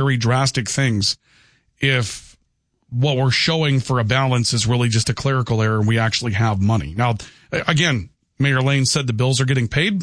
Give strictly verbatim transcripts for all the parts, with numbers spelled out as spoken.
very drastic things if what we're showing for a balance is really just a clerical error and we actually have money. Now, again, Mayor Lane said the bills are getting paid.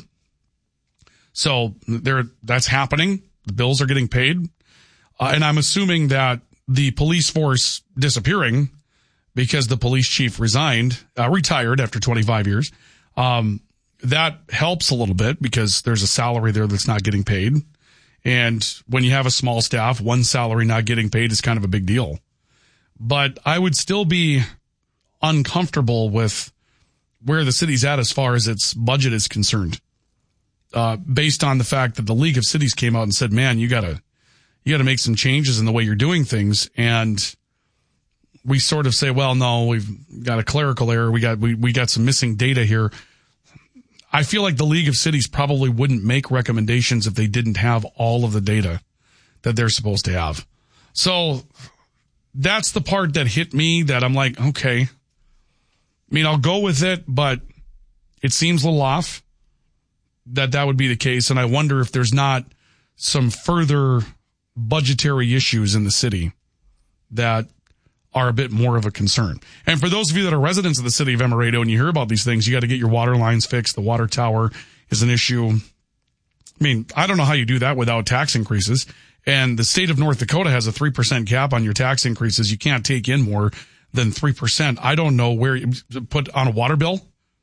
So there, that's happening. The bills are getting paid. Uh, and I'm assuming that the police force disappearing because the police chief resigned, uh, retired after twenty-five years. Um, that helps a little bit because there's a salary there that's not getting paid. And when you have a small staff, one salary not getting paid is kind of a big deal. But I would still be uncomfortable with where the city's at as far as its budget is concerned. Uh, based on the fact that the League of Cities came out and said, man, you gotta, you gotta make some changes in the way you're doing things. And we sort of say, well, no, we've got a clerical error. We got, we, we got some missing data here. I feel like the League of Cities probably wouldn't make recommendations if they didn't have all of the data that they're supposed to have. So that's the part that hit me that I'm like, okay, I mean, I'll go with it, but it seems a little off that that would be the case. And I wonder if there's not some further budgetary issues in the city that are a bit more of a concern. And for those of you that are residents of the city of Emerado and you hear about these things, you got to get your water lines fixed. The water tower is an issue. I mean, I don't know how you do that without tax increases. And the state of North Dakota has a three percent cap on your tax increases. You can't take in more than three percent. I don't know where you put on a water bill.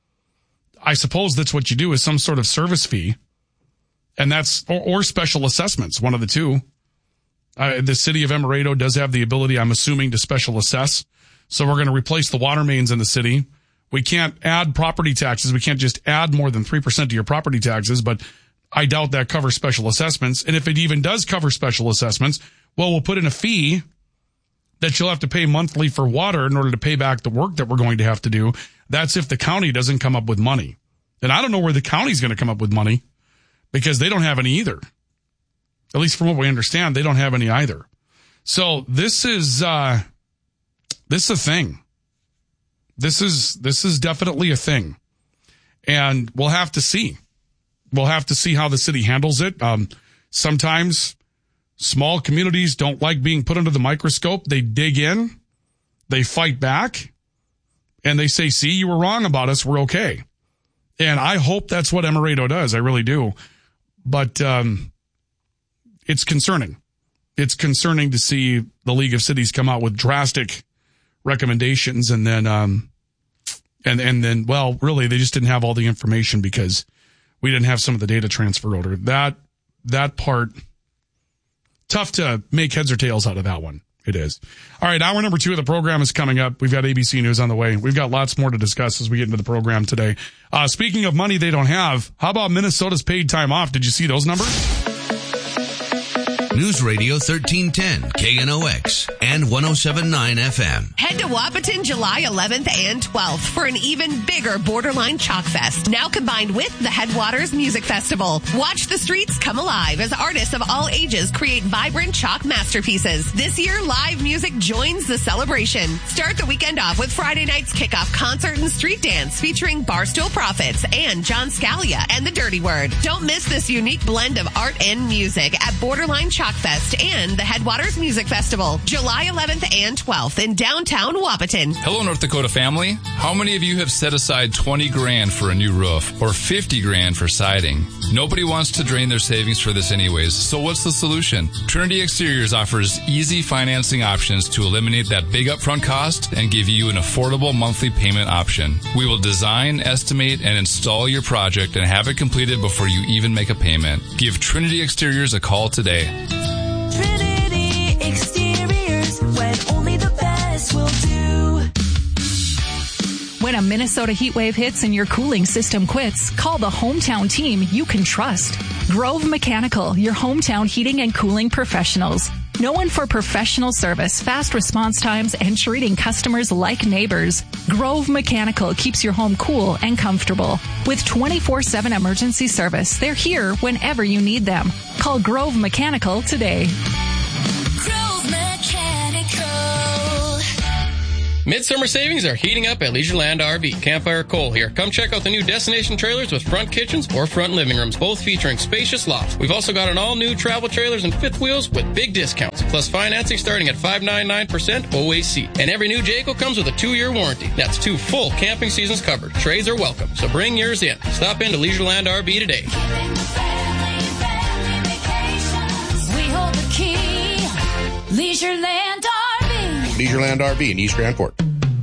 I suppose that's what you do is some sort of service fee. And that's, or, or special assessments, one of the two. Uh, the city of Emerado does have the ability, I'm assuming, to special assess. So we're going to replace the water mains in the city. We can't add property taxes. We can't just add more than three percent to your property taxes, but I doubt that covers special assessments. And if it even does cover special assessments, well, we'll put in a fee that you'll have to pay monthly for water in order to pay back the work that we're going to have to do. That's if the county doesn't come up with money. And I don't know where the county's going to come up with money because they don't have any either. At least from what we understand, they don't have any either. So this is, uh, this is a thing. This is, this is definitely a thing. And we'll have to see. We'll have to see how the city handles it. Um, sometimes small communities don't like being put under the microscope. They dig in, they fight back, and they say, see, you were wrong about us. We're okay. And I hope that's what Emerado does. I really do. But, um, it's concerning. It's concerning to see the League of Cities come out with drastic recommendations and then, um, and, and then, well, really, they just didn't have all the information because we didn't have some of the data transfer over. That, that part, tough to make heads or tails out of that one. It is. All right, hour number two of the program is coming up. We've got A B C News on the way. We've got lots more to discuss as we get into the program today. Uh, speaking of money they don't have, how about Minnesota's paid time off? Did you see those numbers? News Radio thirteen ten, K N O X, and one oh seven point nine F M. Head to Wahpeton July eleventh and twelfth for an even bigger Borderline Chalk Fest, now combined with the Headwaters Music Festival. Watch the streets come alive as artists of all ages create vibrant chalk masterpieces. This year, live music joins the celebration. Start the weekend off with Friday night's kickoff concert and street dance featuring Barstool Prophets and John Scalia and the Dirty Word. Don't miss this unique blend of art and music at Borderline Chalk Fest and the Headwaters Music Festival, July eleventh and twelfth in downtown Wahpeton. Hello, North Dakota family. How many of you have set aside twenty grand for a new roof or fifty grand for siding? Nobody wants to drain their savings for this anyways, so what's the solution? Trinity Exteriors offers easy financing options to eliminate that big upfront cost and give you an affordable monthly payment option. We will design, estimate, and install your project and have it completed before you even make a payment. Give Trinity Exteriors a call today. Trinity Exteriors, when only the best will do. When a Minnesota heat wave hits and your cooling system quits, call the hometown team you can trust. Grove Mechanical, your hometown heating and cooling professionals. Known for professional service, fast response times, and treating customers like neighbors, Grove Mechanical keeps your home cool and comfortable. With twenty-four seven emergency service, they're here whenever you need them. Call Grove Mechanical today. Grove Mechanical. Midsummer savings are heating up at Leisureland R V. Campfire Cole here. Come check out the new destination trailers with front kitchens or front living rooms, both featuring spacious lofts. We've also got an all-new travel trailers and fifth wheels with big discounts, plus financing starting at five point nine nine percent O A C. And every new Jayco comes with a two-year warranty. That's two full camping seasons covered. Trades are welcome, so bring yours in. Stop into Leisureland R V today. We hold the key. Leisureland R V. Leisureland R V in East Grand Port.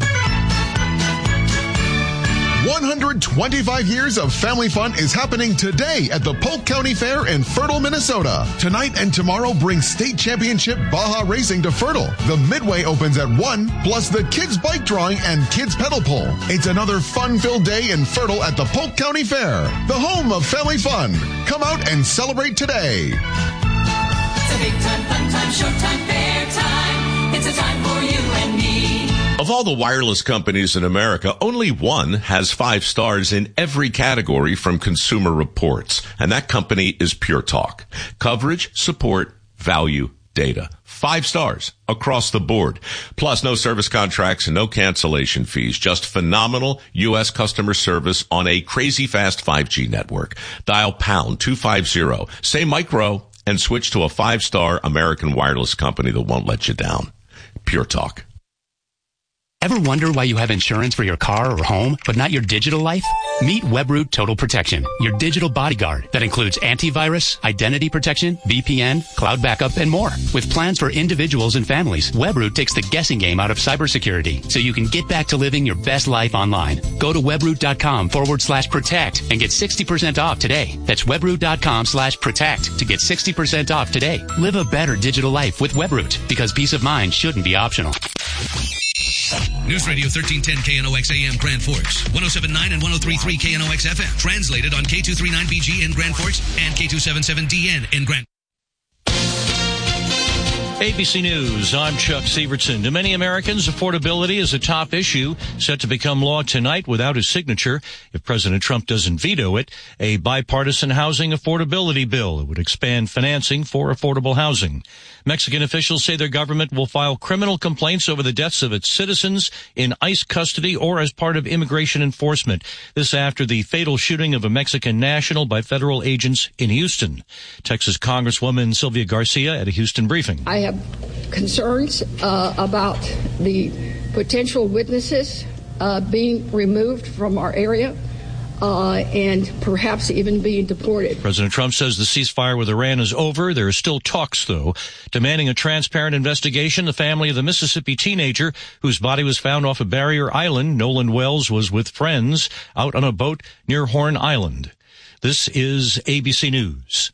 one hundred twenty-five years of family fun is happening today at the Polk County Fair in Fertile, Minnesota. Tonight and tomorrow bring state championship Baja Racing to Fertile. The Midway opens at one, plus the kids bike drawing and kids pedal pull. It's another fun-filled day in Fertile at the Polk County Fair, the home of family fun. Come out and celebrate today. It's a big time, fun time, showtime, fair time. It's a time for you and me. Of all the wireless companies in America, only one has five stars in every category from Consumer Reports, and that company is Pure Talk. Coverage, support, value, data. Five stars across the board. Plus, no service contracts and no cancellation fees. Just phenomenal U S customer service on a crazy fast five G network. Dial pound two fifty, say micro, and switch to a five-star American wireless company that won't let you down. Pure Talk. Ever wonder why you have insurance for your car or home, but not your digital life? Meet Webroot Total Protection, your digital bodyguard that includes antivirus, identity protection, V P N, cloud backup, and more. With plans for individuals and families, Webroot takes the guessing game out of cybersecurity so you can get back to living your best life online. Go to webroot.com forward slash protect and get sixty percent off today. That's webroot.com slash protect to get sixty percent off today. Live a better digital life with Webroot, because peace of mind shouldn't be optional. News Radio thirteen ten K N O X A M Grand Forks, one oh seven point nine and one oh three point three K N O X F M. Translated on K two thirty-nine B G in Grand Forks and K two seventy-seven D N in Grand. A B C News, I'm Chuck Sievertson. To many Americans, affordability is a top issue, set to become law tonight without his signature if President Trump doesn't veto it. A bipartisan housing affordability bill. It would expand financing for affordable housing. Mexican officials say their government will file criminal complaints over the deaths of its citizens in ICE custody or as part of immigration enforcement. This after the fatal shooting of a Mexican national by federal agents in Houston. Texas Congresswoman Sylvia Garcia at a Houston briefing. I have concerns uh, about the potential witnesses uh, being removed from our area. Uh, and perhaps even being deported. President Trump says the ceasefire with Iran is over. There are still talks, though. Demanding a transparent investigation, the family of the Mississippi teenager whose body was found off of Barrier Island, Nolan Wells, was with friends out on a boat near Horn Island. This is A B C News.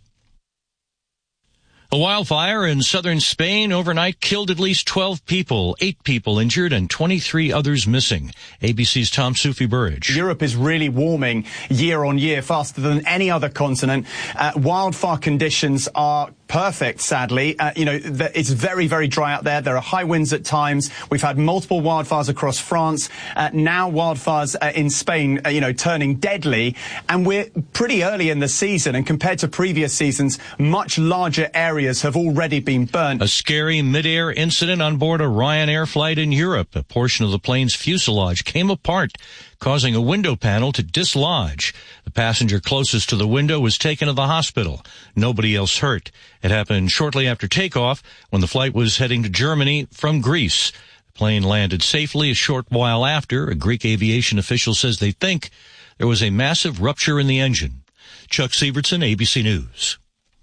A wildfire in southern Spain overnight killed at least twelve people, eight people injured, and twenty-three others missing. A B C's Tom Sufi Burridge. Europe is really warming year on year, faster than any other continent. Uh, wildfire conditions are perfect, sadly. Uh, you know, th- it's very, very dry out there. There are high winds at times. We've had multiple wildfires across France. Uh, now wildfires uh, in Spain, uh, you know, turning deadly. And we're pretty early in the season. And compared to previous seasons, much larger areas have already been burnt. A scary mid-air incident on board a Ryanair flight in Europe. A portion of the plane's fuselage came apart, causing a window panel to dislodge. The passenger closest to the window was taken to the hospital. Nobody else hurt. It happened shortly after takeoff when the flight was heading to Germany from Greece. The plane landed safely a short while after. A Greek aviation official says they think there was a massive rupture in the engine. Chuck Sievertson, A B C News.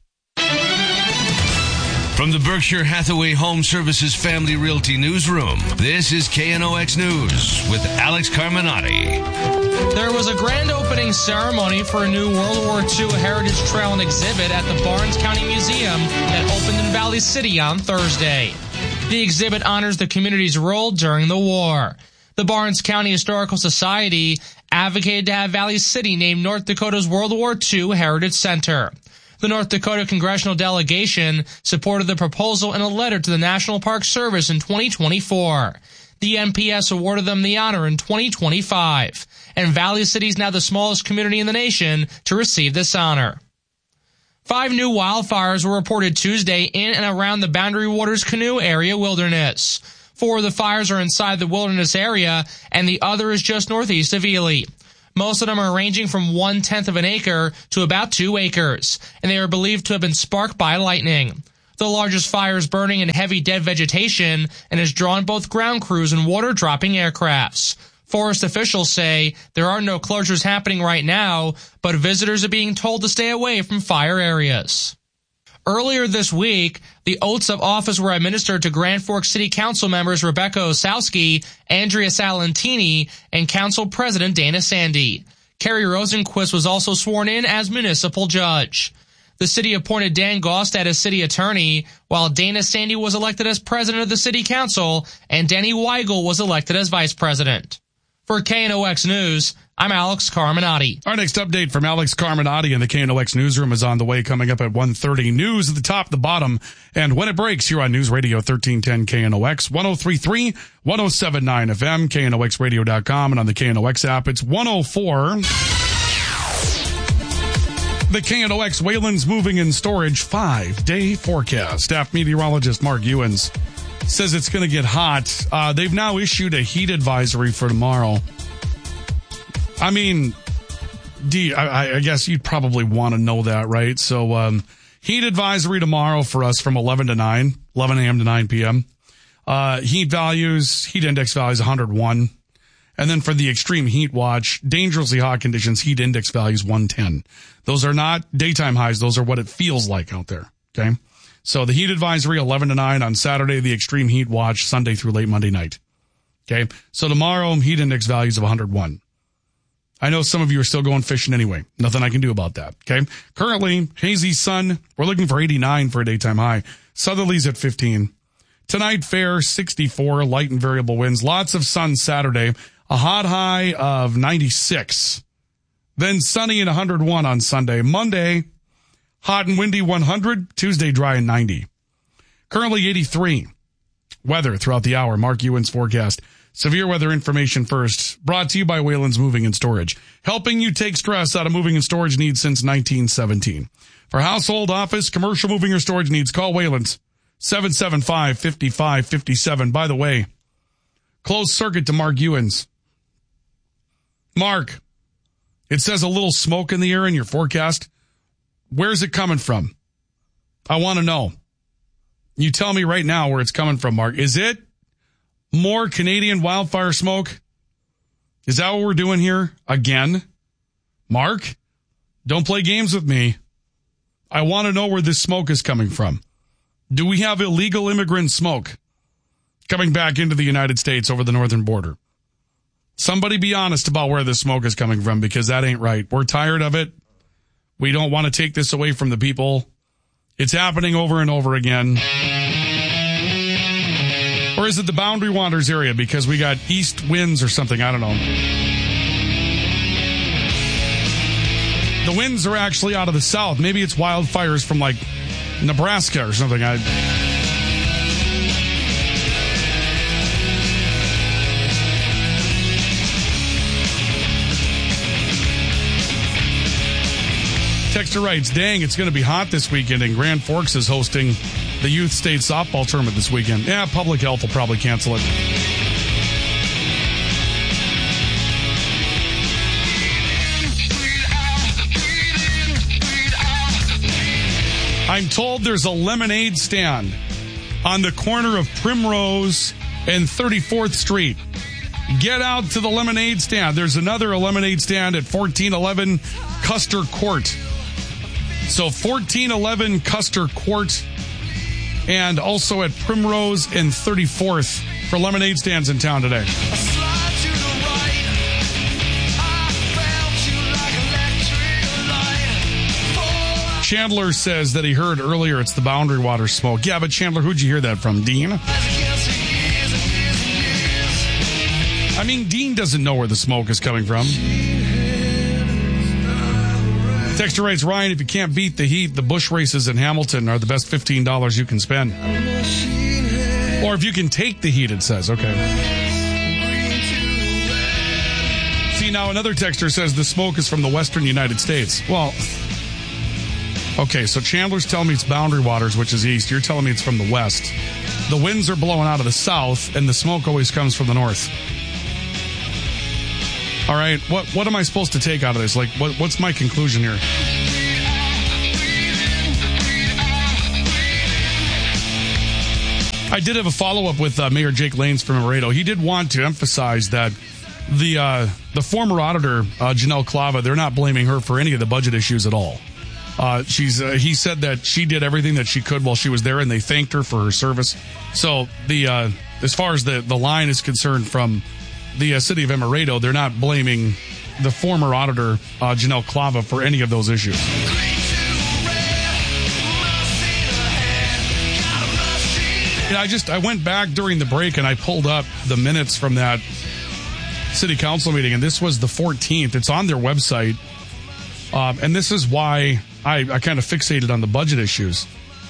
From the Berkshire Hathaway Home Services Family Realty Newsroom, this is K N O X News with Alex Carminati. There was a grand opening ceremony for a new World War Two Heritage Trail and exhibit at the Barnes County Museum that opened in Valley City on Thursday. The exhibit honors the community's role during the war. The Barnes County Historical Society advocated to have Valley City named North Dakota's World War Two Heritage Center. The North Dakota congressional delegation supported the proposal in a letter to the National Park Service in twenty twenty-four. The N P S awarded them the honor in twenty twenty-five, and Valley City is now the smallest community in the nation to receive this honor. Five new wildfires were reported Tuesday in and around the Boundary Waters Canoe Area Wilderness. Four of the fires are inside the Wilderness area, and the other is just northeast of Ely. Most of them are ranging from one-tenth of an acre to about two acres, and they are believed to have been sparked by lightning. The largest fire is burning in heavy dead vegetation and has drawn both ground crews and water-dropping aircrafts. Forest officials say there are no closures happening right now, but visitors are being told to stay away from fire areas. Earlier this week, the oaths of office were administered to Grand Forks City Council members Rebecca Osowski, Andrea Salentini, and Council President Dana Sandy. Kerry Rosenquist was also sworn in as municipal judge. The city appointed Dan Gaustad as city attorney, while Dana Sandy was elected as president of the city council, and Denny Weigel was elected as vice president. For K N O X News, I'm Alex Carminati. Our next update from Alex Carminati in the K N O X newsroom is on the way, coming up at one thirty. News at the top, the bottom, and when it breaks, here on News Radio thirteen ten K N O X, ten thirty-three, ten seventy-nine F M, K N O X radio dot com, and on the K N O X app, it's one oh four. The K N O X Wayland's Moving and Storage five-day forecast. Staff meteorologist Mark Ewens says it's going to get hot. Uh, they've now issued a heat advisory for tomorrow. I mean, D, I, I guess you'd probably want to know that, right? So, um, heat advisory tomorrow for us from eleven to nine, eleven a.m. to nine p.m. Uh, heat values, heat index values one hundred one. And then for the extreme heat watch, dangerously hot conditions, heat index values one ten. Those are not daytime highs. Those are what it feels like out there. Okay. So the heat advisory, eleven to nine on Saturday, the extreme heat watch, Sunday through late Monday night. Okay. So tomorrow, heat index values of one hundred one. I know some of you are still going fishing anyway. Nothing I can do about that. Okay. Currently, hazy sun. We're looking for eighty-nine for a daytime high. Southerlies at fifteen. Tonight, fair, sixty-four, light and variable winds. Lots of sun Saturday. A hot high of ninety-six. Then sunny and one hundred one on Sunday. Monday, hot and windy one hundred. Tuesday, dry and ninety. Currently eighty-three. Weather throughout the hour. Mark Ewens forecast. Severe weather information first. Brought to you by Wayland's Moving and Storage. Helping you take stress out of moving and storage needs since nineteen seventeen. For household, office, commercial moving or storage needs, call Wayland's. seven seven five, five five five seven. By the way, closed circuit to Mark Ewens. Mark, it says a little smoke in the air in your forecast. Where's it coming from? I want to know. You tell me right now where it's coming from, Mark. Is it more Canadian wildfire smoke? Is that what we're doing here again? Mark, don't play games with me. I want to know where this smoke is coming from. Do we have illegal immigrant smoke coming back into the United States over the northern border? Somebody be honest about where this smoke is coming from, because that ain't right. We're tired of it. We don't want to take this away from the people. It's happening over and over again. Or is it the Boundary Waters area because we got east winds or something? I don't know. The winds are actually out of the south. Maybe it's wildfires from like Nebraska or something. I... Texter writes, dang, it's going to be hot this weekend, and Grand Forks is hosting the Youth State Softball Tournament this weekend. Yeah, Public Health will probably cancel it. I'm told there's a lemonade stand on the corner of Primrose and thirty-fourth Street. Get out to the lemonade stand. There's another lemonade stand at fourteen eleven Custer Court. So fourteen eleven Custer Court, and also at Primrose and thirty-fourth for lemonade stands in town today. Chandler says that he heard earlier it's the Boundary Water smoke. Yeah, but Chandler, who'd you hear that from, Dean? I mean, Dean doesn't know where the smoke is coming from. Texter writes, Ryan, if you can't beat the heat, the bush races in Hamilton are the best fifteen dollars you can spend. Or if you can take the heat, it says. Okay. See, now another texter says the smoke is from the western United States. Well, okay, so Chandler's telling me it's Boundary Waters, which is east. You're telling me it's from the west. the winds are blowing out of the south, and the smoke always comes from the north. All right, what what am I supposed to take out of this? Like, what what's my conclusion here? I did have a follow-up with uh, Mayor Jake Lanes from Emerado. He did want to emphasize that the uh, the former auditor, uh, Janelle Clava, they're not blaming her for any of the budget issues at all. Uh, she's uh, he said that she did everything that she could while she was there, and they thanked her for her service. So the uh, as far as the, the line is concerned from the uh, city of Emerado, they're not blaming the former auditor, uh, Janelle Clava, for any of those issues. And I just I went back during the break and I pulled up the minutes from that city council meeting, and this was the fourteenth. It's on their website, um, and this is why I, I kind of fixated on the budget issues.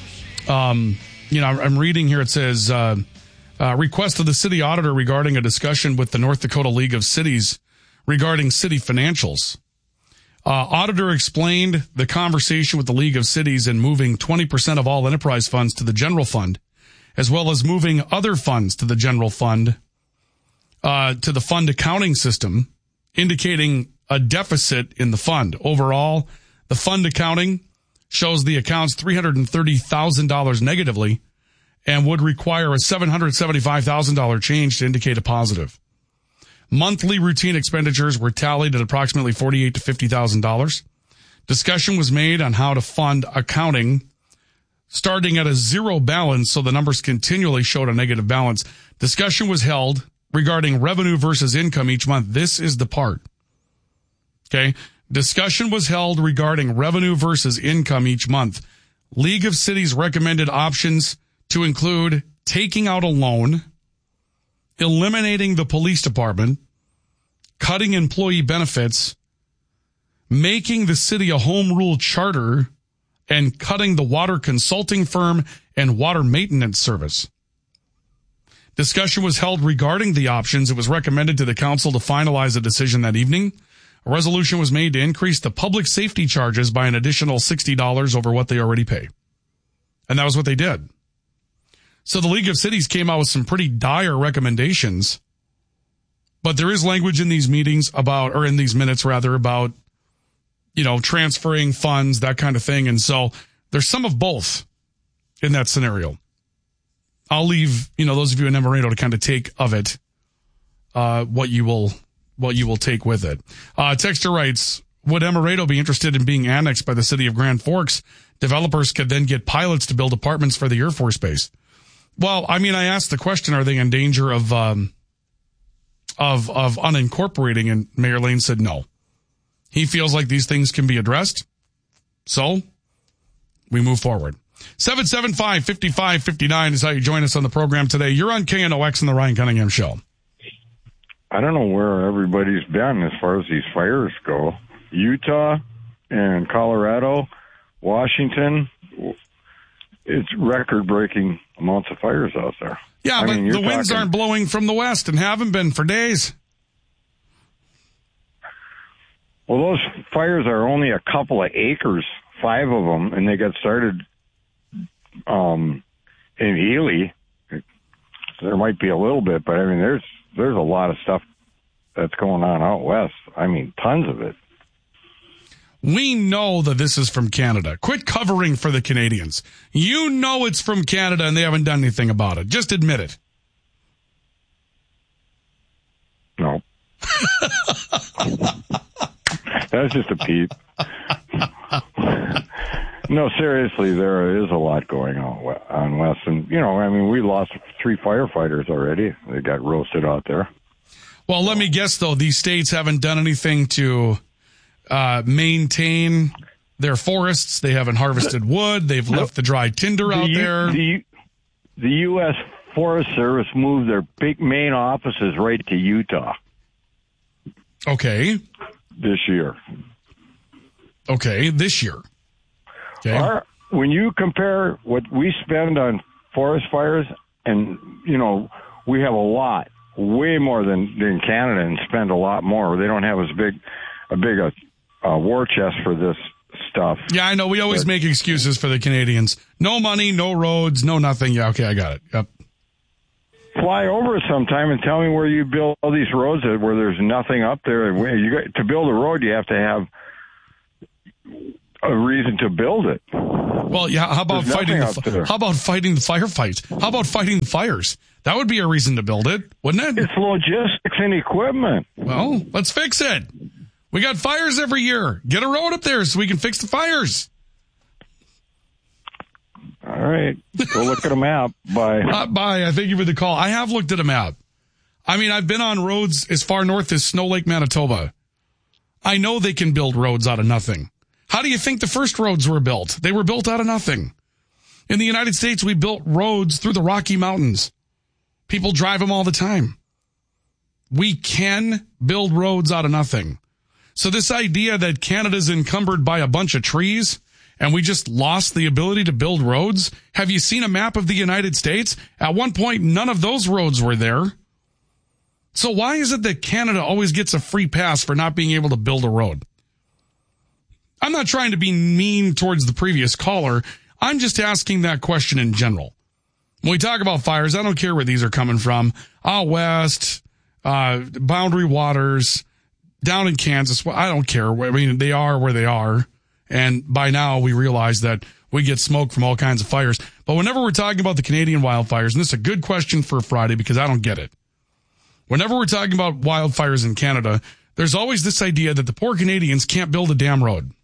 Um, you know, I'm reading here. It says uh, uh, request of the city auditor regarding a discussion with the North Dakota League of Cities regarding city financials. Uh, auditor explained the conversation with the League of Cities and moving twenty percent of all enterprise funds to the general fund, as well as moving other funds to the general fund, uh, to the fund accounting system, indicating a deficit in the fund. Overall, the fund accounting shows the accounts three hundred thirty thousand dollars negatively and would require a seven hundred seventy-five thousand dollars change to indicate a positive. Monthly routine expenditures were tallied at approximately forty-eight thousand to fifty thousand dollars. Discussion was made on how to fund accounting starting at a zero balance, so the numbers continually showed a negative balance. Discussion was held regarding revenue versus income each month. This is the part. Okay. Discussion was held regarding revenue versus income each month. League of Cities recommended options to include taking out a loan, eliminating the police department, cutting employee benefits, making the city a home rule charter, and cutting the water consulting firm and water maintenance service. Discussion was held regarding the options. It was recommended to the council to finalize a decision that evening. A resolution was made to increase the public safety charges by an additional sixty dollars over what they already pay. And that was what they did. So the League of Cities came out with some pretty dire recommendations. But there is language in these meetings about, or in these minutes rather, about, you know, transferring funds, that kind of thing. And so there's some of both in that scenario. I'll leave, you know, those of you in Emerado to kind of take of it, uh, what you will, what you will take with it. Uh, Texter writes, would Emerado be interested in being annexed by the city of Grand Forks? Developers could then get pilots to build apartments for the Air Force Base. Well, I mean, I asked the question, are they in danger of, um, of, of unincorporating? And Mayor Lane said no. He feels like these things can be addressed. So we move forward. seven seven five, five five five nine is how you join us on the program today. You're on K N O X and the Ryan Cunningham Show. I don't know where everybody's been as far as these fires go. Utah and Colorado, Washington, it's record-breaking amounts of fires out there. Yeah, I but mean, the talking, winds aren't blowing from the west and haven't been for days. Well, those fires are only a couple of acres, five of them, and they got started um, in Ely. There might be a little bit, but I mean, there's there's a lot of stuff that's going on out west. I mean, tons of it. We know that this is from Canada. Quit covering for the Canadians. You know it's from Canada and they haven't done anything about it. Just admit it. No. That's just a peep. No, seriously, there is a lot going on on west. And, you know, I mean, we lost three firefighters already. They got roasted out there. Well, let me guess, though, these states haven't done anything to uh, maintain their forests. They haven't harvested wood. They've left the dry tinder the out U- there. The, the U S Forest Service moved their big main offices right to Utah. Okay. This year. Okay, this year. Okay. Our, when you compare what we spend on forest fires, and, you know, we have a lot, way more than, than Canada, and spend a lot more. They don't have as big a big a, a war chest for this stuff. Yeah, I know. We always but, make excuses for the Canadians. No money, no roads, no nothing. Yeah, okay, I got it. Yep. fly over sometime and tell me where you build all these roads that, where there's nothing up there. You got, to build a road, you have to have a reason to build it. Well, yeah. How about There's fighting? nothing The, up there. how about fighting the firefights? How about fighting the fires? That would be a reason to build it, wouldn't it? It's logistics and equipment. Well, let's fix it. We got fires every year. Get a road up there so we can fix the fires. All right. Go look at a map. Bye. Uh, bye. I thank you for the call. I have looked at a map. I mean, I've been on roads as far north as Snow Lake, Manitoba. I know they can build roads out of nothing. How do you think the first roads were built? They were built out of nothing. In the United States, we built roads through the Rocky Mountains. People drive them all the time. We can build roads out of nothing. So this idea that Canada's encumbered by a bunch of trees and we just lost the ability to build roads. Have you seen a map of the United States? At one point, none of those roads were there. So why is it that Canada always gets a free pass for not being able to build a road? I'm not trying to be mean towards the previous caller. I'm just asking that question in general. When we talk about fires, I don't care where these are coming from. Out west, uh, Boundary Waters, down in Kansas. Well, I don't care. I mean, they are where they are. And by now we realize that we get smoke from all kinds of fires. But whenever we're talking about the Canadian wildfires, and this is a good question for Friday because I don't get it. Whenever we're talking about wildfires in Canada, there's always this idea that the poor Canadians can't build a damn road.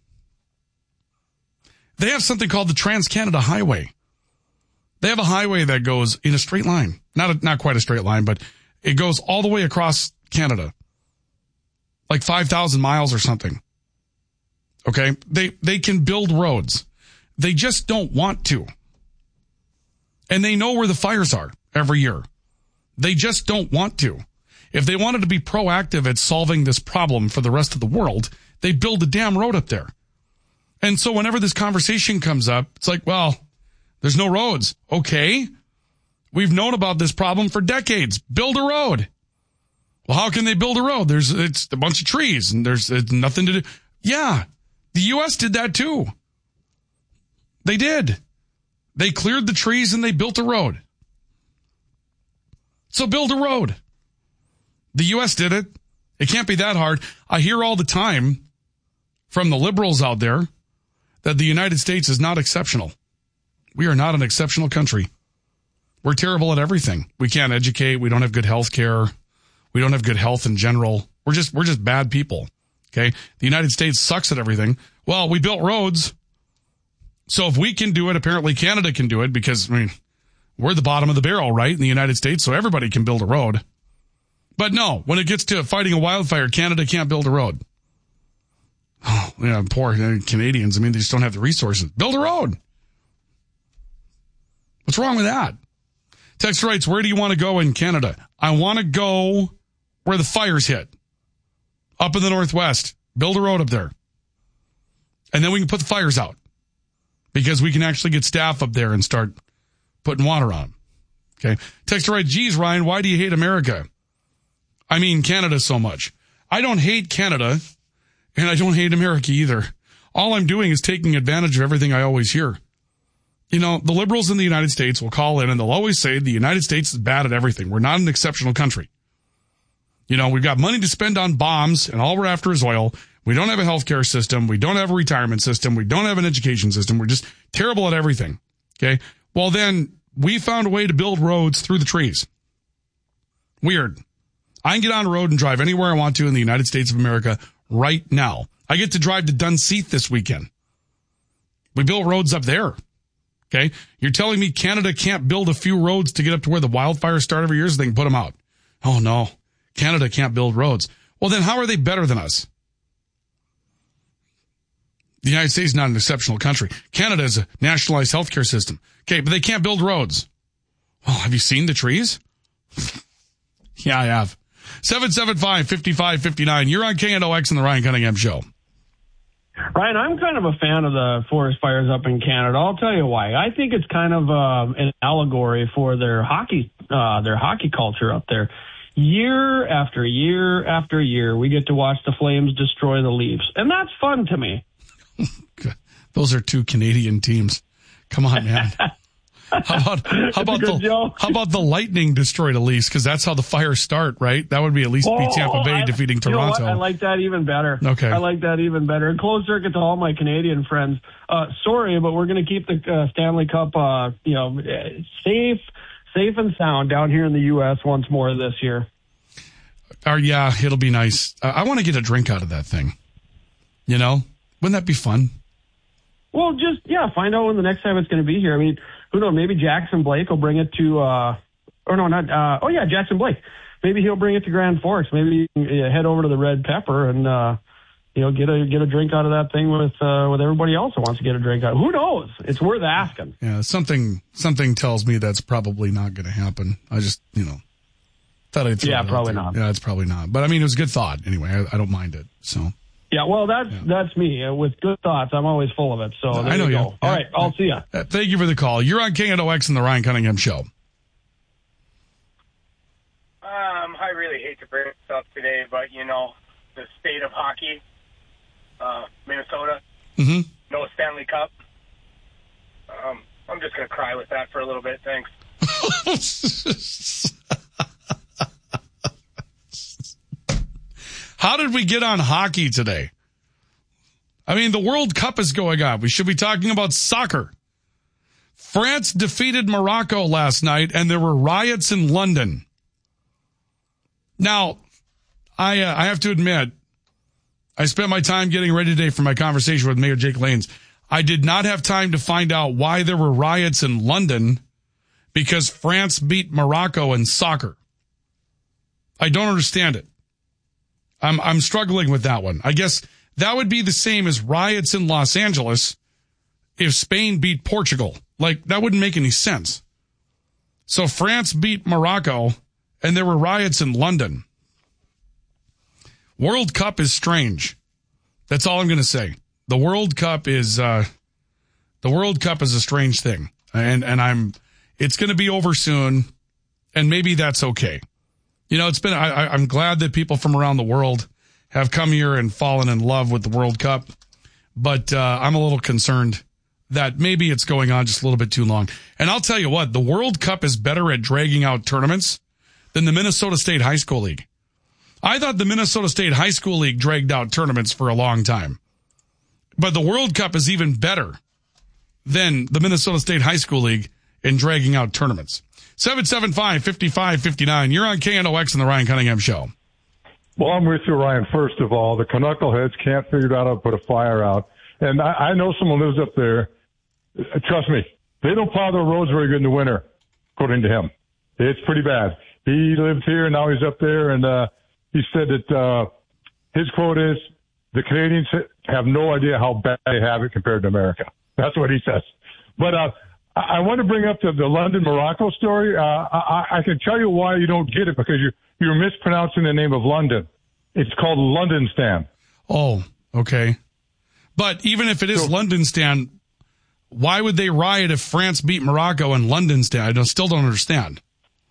They have something called the Trans-Canada Highway. They have a highway that goes in a straight line. Not a, not quite a straight line, but it goes all the way across Canada. Like five thousand miles or something. Okay? They they can build roads. They just don't want to. And they know where the fires are every year. They just don't want to. If they wanted to be proactive at solving this problem for the rest of the world, they'd build a damn road up there. And so whenever this conversation comes up, it's like, well, there's no roads. Okay. We've known about this problem for decades. Build a road. Well, how can they build a road? There's, it's a bunch of trees and there's it's nothing to do. Yeah. The U S did that too. They did. They cleared the trees and they built a road. So build a road. The U S did it. It can't be that hard. I hear all the time from the liberals out there that the United States is not exceptional. We are not an exceptional country. We're terrible at everything. We can't educate. We don't have good health care. We don't have good health in general. We're just, we're just bad people. Okay. The United States sucks at everything. Well, we built roads. So if we can do it, apparently Canada can do it because, I mean, we're the bottom of the barrel, right? In the United States. So everybody can build a road. But no, when it gets to fighting a wildfire, Canada can't build a road. Oh, yeah, poor Canadians. I mean, they just don't have the resources. Build a road. What's wrong with that? Text writes, where do you want to go in Canada? I want to go where the fires hit. Up in the Northwest. Build a road up there. And then we can put the fires out. Because we can actually get staff up there and start putting water on them. Okay. Text writes, geez, Ryan, why do you hate America? I mean, Canada so much. I don't hate Canada. And I don't hate America either. All I'm doing is taking advantage of everything I always hear. You know, the liberals in the United States will call in and they'll always say the United States is bad at everything. We're not an exceptional country. You know, we've got money to spend on bombs and all we're after is oil. We don't have a healthcare system. We don't have a retirement system. We don't have an education system. We're just terrible at everything. Okay. Well, then we found a way to build roads through the trees. Weird. I can get on a road and drive anywhere I want to in the United States of America right now. I get to drive to Dunseith this weekend. We built roads up there. Okay. You're telling me Canada can't build a few roads to get up to where the wildfires start every year so they can put them out. Oh no. Canada can't build roads. Well, then how are they better than us? The United States is not an exceptional country. Canada is a nationalized healthcare system. Okay. But they can't build roads. Well, have you seen the trees? Yeah, I have. seven seven five, five five five nine. You're on K N O X and the Ryan Cunningham Show. Ryan, I'm kind of a fan of the forest fires up in Canada. I'll tell you why. I think it's kind of uh, an allegory for their hockey, uh, their hockey culture up there. Year after year after year, we get to watch the Flames destroy the Leafs, and that's fun to me. Those are two Canadian teams. Come on, man. How about how about the joke. how about the Lightning destroyed at least? Because that's how the Fires start, right? That would be at least be Oh, Tampa Bay I- defeating you know what? Toronto. I like that even better. Okay. I like that even better. And closed circuit to all my Canadian friends. Uh, sorry, but we're going to keep the uh, Stanley Cup, uh, you know, eh, safe, safe and sound down here in the U S once more this year. Or yeah, it'll be nice. Uh, I want to get a drink out of that thing. You know, wouldn't that be fun? Well, just, yeah, find out when the next time it's going to be here. I mean, who knows? Maybe Jackson Blake will bring it to, uh, or no, not, uh, oh yeah, Jackson Blake. Maybe he'll bring it to Grand Forks. Maybe you can, uh, head over to the Red Pepper and, uh, you know, get a, get a drink out of that thing with, uh, with everybody else that wants to get a drink out. Who knows? It's worth asking. Yeah, something something tells me that's probably not going to happen. I just, you know, thought I'd throw Yeah, it out probably there. not. Yeah, it's probably not. But I mean, it was a good thought anyway. I, I don't mind it. So Yeah, well, that's that's me. Uh, with good thoughts, I'm always full of it. So there I know you you. go. All right, I'll see ya. Uh, thank you for the call. You're on K N O X and the Ryan Cunningham Show. Um, I really hate to bring this up today, but, you know, the state of hockey, uh, Minnesota, Mm-hmm. no Stanley Cup. Um, I'm just going to cry with that for a little bit. Thanks. How did we get on hockey today? I mean, the World Cup is going on. We should be talking about soccer. France defeated Morocco last night, and there were riots in London. Now, I uh, I have to admit, I spent my time getting ready today for my conversation with Mayor Jake Lanes. I did not have time to find out why there were riots in London because France beat Morocco in soccer. I don't understand it. I'm I'm struggling with that one. I guess that would be the same as riots in Los Angeles if Spain beat Portugal. Like, that wouldn't make any sense. So France beat Morocco, and there were riots in London. World Cup is strange. That's all I'm going to say. The World Cup is uh, the World Cup is a strange thing, and and I'm it's going to be over soon, and maybe that's okay. You know, it's been I, I'm glad that people from around the world have come here and fallen in love with the World Cup, but uh, I'm a little concerned that maybe it's going on just a little bit too long. And I'll tell you what, the World Cup is better at dragging out tournaments than the Minnesota State High School League. I thought the Minnesota State High School League dragged out tournaments for a long time. But the World Cup is even better than the Minnesota State High School League in dragging out tournaments. seven seven five, five five five nine. You're on K N O X and the Ryan Cunningham Show. Well, I'm with you, Ryan. First of all, the knuckleheads can't figure out how to put a fire out. And I, I know someone lives up there. Trust me, they don't plow their roads very good in the winter, according to him. It's pretty bad. He lived here, and now he's up there, and uh, he said that uh, his quote is, the Canadians have no idea how bad they have it compared to America. That's what he says. But uh, I, I want to bring up the, the London-Morocco story. Uh, I, I can tell you why you don't get it, because you're, you're mispronouncing the name of London. It's called London Stan. Oh, okay. But even if it is so, London Stan, why would they riot if France beat Morocco in London Stan? I don't, still don't understand.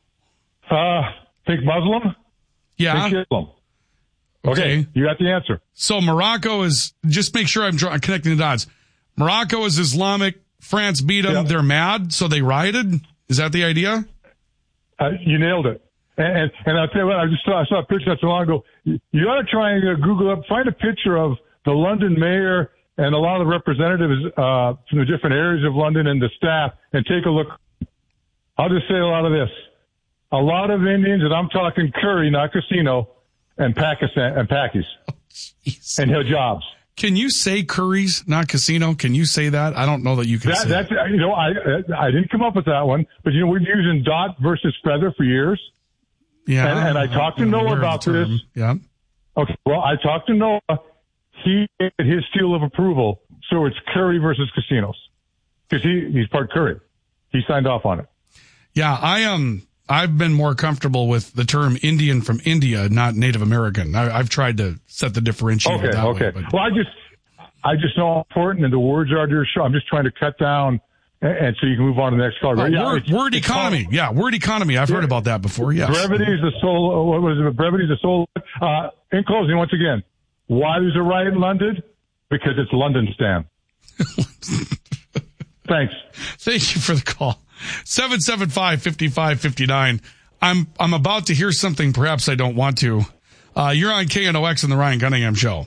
Uh, think Muslim? Yeah. Think Islam. Okay, you got the answer. So Morocco is, just make sure I'm drawing, connecting the dots. Morocco is Islamic. France beat them. Yep. They're mad, so they rioted. Is that the idea? Uh, you nailed it. And, and, and I'll tell you what, I just saw, I saw a picture not so long ago. You, you ought to try and uh, Google up, find a picture of the London mayor and a lot of the representatives uh, from the different areas of London and the staff, and take a look. I'll just say a lot of this. A lot of Indians, and I'm talking curry, not casino, and Pakistan and Pakis, oh, and hijabs. Can you say curries, not casino? Can you say that? I don't know that you can that, say that's, that. You know, I I didn't come up with that one, but you know, we've been using dot versus feather for years. Yeah. And, and I talked to Noah about this. Yeah. Okay. Well, I talked to Noah. He gave his seal of approval. So it's curry versus casinos, because he, he's part curry. He signed off on it. Yeah. I am. Um, I've been more comfortable with the term Indian from India, not Native American. I, I've tried to set the differentiator okay, that okay. way. But. Well, I just, I just know how important and the words are to your show. I'm just trying to cut down, and, and so you can move on to the next call. Oh, yeah, word, it's, word it's economy. called, yeah, word economy. I've yeah. heard about that before. Yes. Brevity is the soul. What was it? Brevity is the soul. Uh, in closing, once again, why there's a riot in London? Because it's London Stan. Thanks. Thank you for the call. seven seven five, five five five nine. I'm I'm about to hear something perhaps I don't want to. Uh, you're on K N O X and the Ryan Cunningham Show.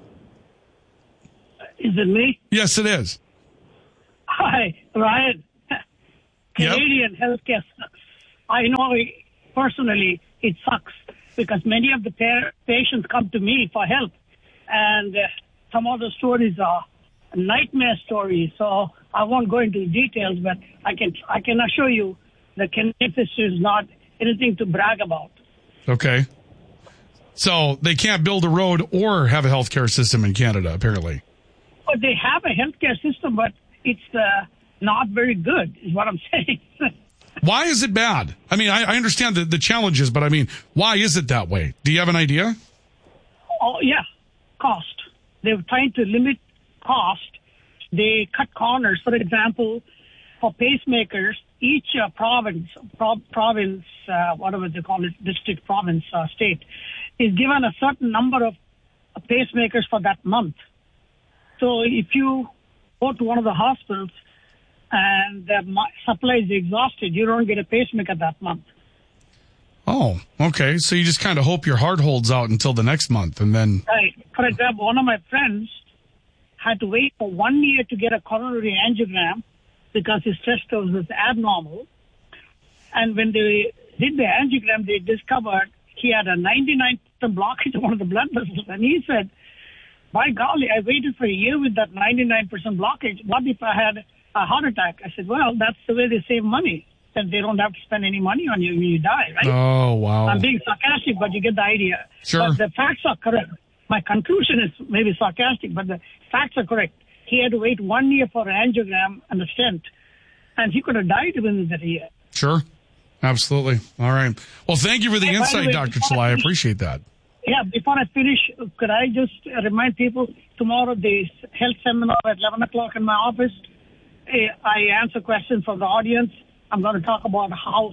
Is it me? Yes, it is. Hi, Ryan. Canadian yep. healthcare sucks. I know personally it sucks because many of the pa- patients come to me for help, and uh, some of the stories are nightmare stories. So I won't go into details, but I can I can assure you that Canadian is not anything to brag about. Okay. So they can't build a road or have a healthcare system in Canada, apparently. But they have a healthcare system, but it's uh, not very good, is what I'm saying. Why is it bad? I mean, I, I understand the, the challenges, but I mean, why is it that way? Do you have an idea? Oh, yeah. Cost. They're trying to limit cost. They cut corners. For example, for pacemakers, each uh, province, pro- province, uh, whatever they call it, district, province, uh, state, is given a certain number of pacemakers for that month. So if you go to one of the hospitals and the supply is exhausted, you don't get a pacemaker that month. Oh, okay. So you just kind of hope your heart holds out until the next month, and then... Right. For example, one of my friends had to wait for one year to get a coronary angiogram because his test was abnormal. And when they did the angiogram, they discovered he had a ninety-nine percent blockage of one of the blood vessels. And he said, by golly, I waited for a year with that ninety-nine percent blockage. What if I had a heart attack? I said, well, that's the way they save money. That they don't have to spend any money on you when you die, right? Oh, wow. I'm being sarcastic, but you get the idea. Sure. But the facts are correct. My conclusion is maybe sarcastic, but the facts are correct. He had to wait one year for an angiogram and a stent, and he could have died within that year. Sure. Absolutely. All right. Well, thank you for the And by insight, the way, Doctor before Chalai. I finish- appreciate that. Yeah, before I finish, could I just remind people tomorrow the health seminar at eleven o'clock in my office? Eh, I answer questions from the audience. I'm going to talk about how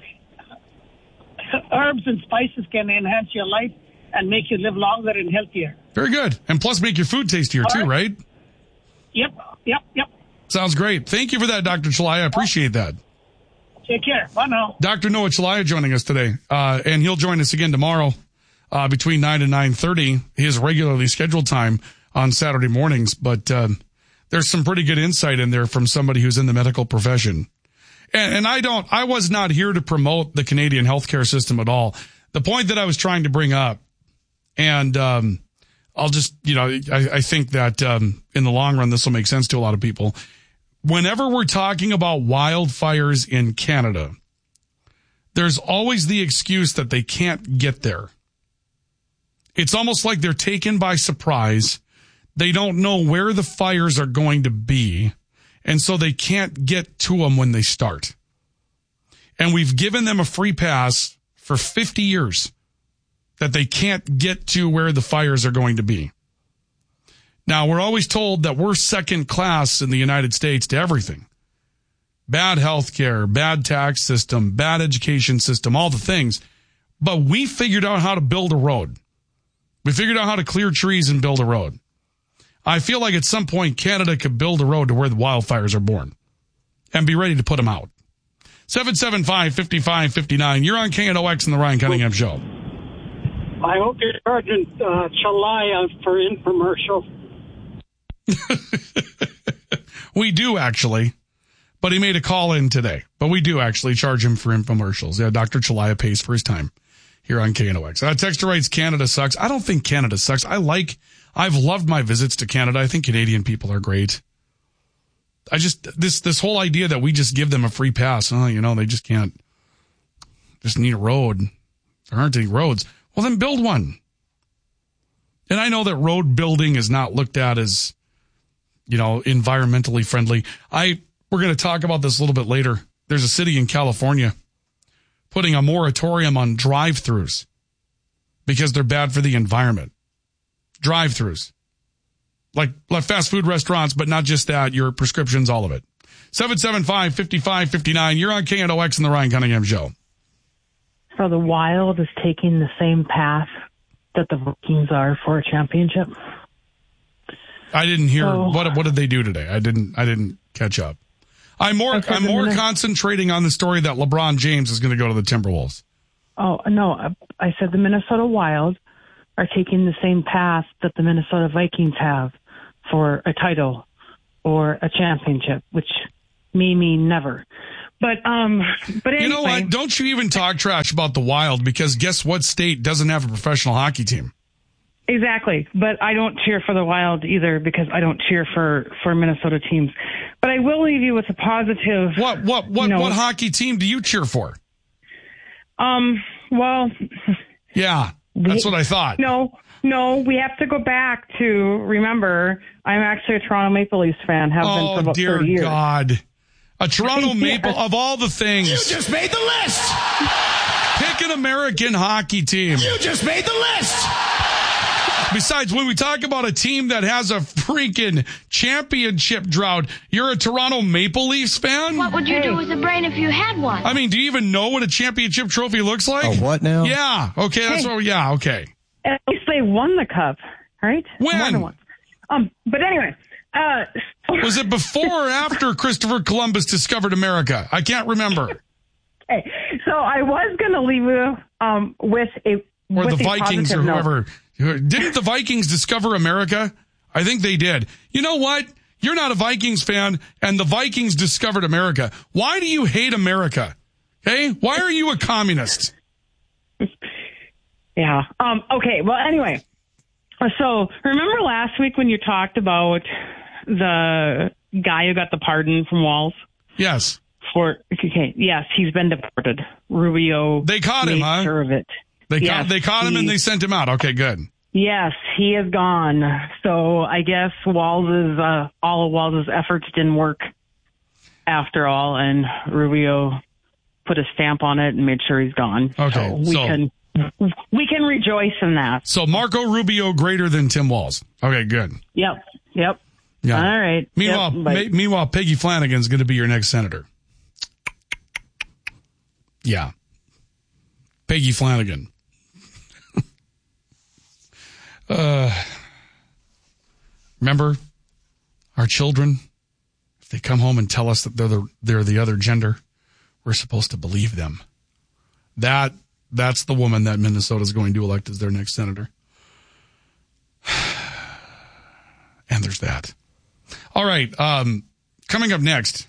herbs and spices can enhance your life and make you live longer and healthier. Very good. And plus make your food tastier All too, right. right? Yep, yep, yep. Sounds great. Thank you for that, Doctor Chalai. I appreciate that. Take care. Bye now. Doctor Noah Chalai joining us today, uh, and he'll join us again tomorrow uh, between nine and nine thirty, his regularly scheduled time on Saturday mornings. But uh, there's some pretty good insight in there from somebody who's in the medical profession. And, and I don't, I was not here to promote the Canadian healthcare system at all. The point that I was trying to bring up, and um, I'll just, you know, I, I think that um, in the long run, this will make sense to a lot of people. Whenever we're talking about wildfires in Canada, there's always the excuse that they can't get there. It's almost like they're taken by surprise. They don't know where the fires are going to be, and so they can't get to them when they start. And we've given them a free pass for fifty years that they can't get to where the fires are going to be. Now, we're always told that we're second class in the United States to everything. Bad health care, bad tax system, bad education system, all the things. But we figured out how to build a road. We figured out how to clear trees and build a road. I feel like at some point Canada could build a road to where the wildfires are born and be ready to put them out. seven seven five, five five five nine. You're on K N O X and the Ryan Cunningham Show. I hope you're charging uh, Chalai for infomercial. We do actually, but he made a call in today. But we do actually charge him for infomercials. Yeah, Doctor Chalai pays for his time here on K N O X. Uh, Texter writes, Canada sucks. I don't think Canada sucks. I like, I've loved my visits to Canada. I think Canadian people are great. I just, this, this whole idea that we just give them a free pass. Oh, you know, they just can't, just need a road. There aren't any roads. Well, then build one. And I know that road building is not looked at as, you know, environmentally friendly. I, we're going to talk about this a little bit later. There's a city in California putting a moratorium on drive-thrus because they're bad for the environment. Drive-thrus. Like, like fast food restaurants, but not just that, your prescriptions, all of it. seven seven five, five five five nine. You're on K N O X and the Ryan Cunningham Show. So the Wild is taking the same path that the Vikings are for a championship? I didn't hear So, what what did they do today? I didn't I didn't catch up. I'm more, said I'm the more Minnesota- concentrating on the story that LeBron James is going to go to the Timberwolves. Oh, no, I said the Minnesota Wild are taking the same path that the Minnesota Vikings have for a title or a championship, which may mean never. But, um, but anyway. You know what? Don't you even talk trash about the Wild, because guess what state doesn't have a professional hockey team? Exactly. But I don't cheer for the Wild either, because I don't cheer for, for Minnesota teams. But I will leave you with a positive. What, what, what, you know, what hockey team do you cheer for? Um, well. Yeah, that's what I thought. No, no, we have to go back to remember, I'm actually a Toronto Maple Leafs fan, have been for Oh, about dear thirty years. God. A Toronto Maple, Yes. of all the things. You just made the list. Pick an American hockey team. You just made the list. Besides, when we talk about a team that has a freaking championship drought, you're a Toronto Maple Leafs fan? What would you do with a brain if you had one? I mean, do you even know what a championship trophy looks like? Oh, what now? Yeah. Okay. That's Hey. what. Yeah. Okay. At least they won the cup, right? When? More than once. Um, but anyway, uh, Was it before or after Christopher Columbus discovered America? I can't remember. okay, so I was going to leave you um, with a Or with the a Vikings or positive note. whoever. Didn't the Vikings discover America? I think they did. You know what? You're not a Vikings fan, and the Vikings discovered America. Why do you hate America? Okay? Why are you a communist? Yeah. Um, okay. Well, anyway, so remember last week when you talked about the guy who got the pardon from Walz? Yes. For okay, yes, he's been deported. Rubio. They caught him, made huh? Sure of it. They Yes, caught, they caught him he- and they sent him out. Okay, good. Yes, he is gone. So I guess Walz's uh, all of Walz's efforts didn't work after all, and Rubio put a stamp on it and made sure he's gone. Okay, so we so- can we can rejoice in that. So Marco Rubio greater than Tim Walz. Okay, good. Yep. Yep. Yeah. All right. Meanwhile, Yep, but- me- meanwhile, Peggy Flanagan's going to be your next senator. Yeah. Peggy Flanagan. uh, remember our children? If they come home and tell us that they're the, they're the other gender, we're supposed to believe them. That that's the woman that Minnesota is going to elect as their next senator. And there's that. All right. Um, coming up next,